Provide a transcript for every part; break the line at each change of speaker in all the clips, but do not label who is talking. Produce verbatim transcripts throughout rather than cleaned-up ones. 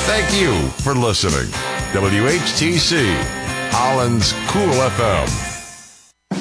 Thank you for listening. W H T C, Holland's Cool F M.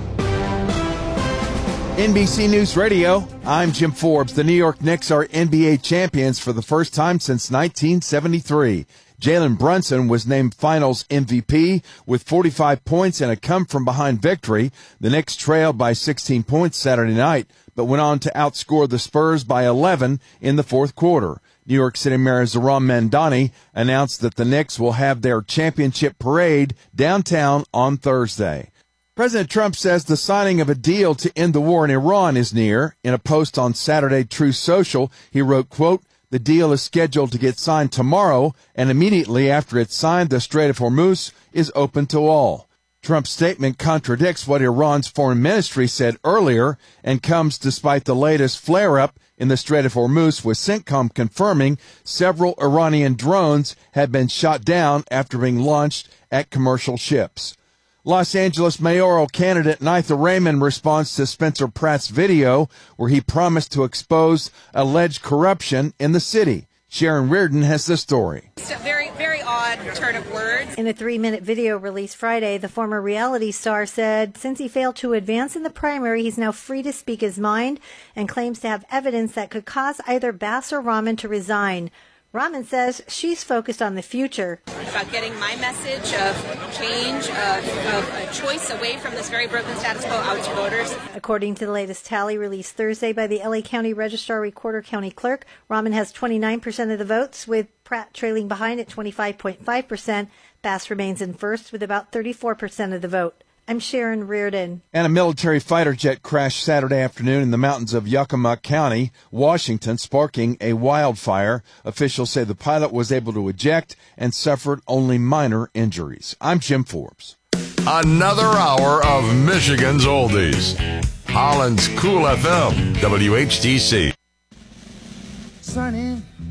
N B C News Radio, I'm Jim Forbes. The New York Knicks are N B A champions for the first time since nineteen seventy-three. Jalen Brunson was named Finals M V P with forty-five points and a come-from-behind victory. The Knicks trailed by sixteen points Saturday night, but went on to outscore the Spurs by eleven in the fourth quarter. New York City Mayor Zohran Mamdani announced that the Knicks will have their championship parade downtown on Thursday. President Trump says the signing of a deal to end the war in Iran is near. In a post on Saturday, Truth Social, he wrote, quote, "The deal is scheduled to get signed tomorrow, and immediately after it's signed, the Strait of Hormuz is open to all." Trump's statement contradicts what Iran's foreign ministry said earlier and comes despite the latest flare-up in the Strait of Hormuz, with CENTCOM confirming several Iranian drones had been shot down after being launched at commercial ships. Los Angeles mayoral candidate Nitha Raymond responds to Spencer Pratt's video where he promised to expose alleged corruption in the city. Sharon Reardon has the story.
It's a very, very odd turn of words.
In a three-minute video released Friday, the former reality star said since he failed to advance in the primary, he's now free to speak his mind and claims to have evidence that could cause either Bass or Rahman to resign. Rahman says she's focused on the future.
About getting my message of change, of, of a choice away from this very broken status quo out to voters.
According to the latest tally released Thursday by the L A County Registrar Recorder County Clerk, Rahman has twenty-nine percent of the votes, with Pratt trailing behind at twenty-five point five percent. Bass remains in first with about thirty-four percent of the vote. I'm Sharon Reardon.
And a military fighter jet crashed Saturday afternoon in the mountains of Yakima County, Washington, sparking a wildfire. Officials say the pilot was able to eject and suffered only minor injuries. I'm Jim Forbes.
Another hour of Michigan's Oldies. Holland's Cool F M, W H T C.
Sunny